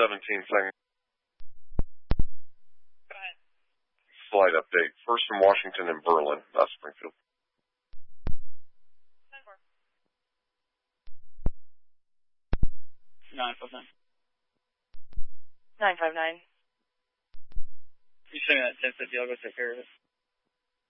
17 thing. Go ahead. Flight update. First from Washington and Berlin, not Springfield. 10-4. 959. 959. You send me that 1050, I'll go take care of it.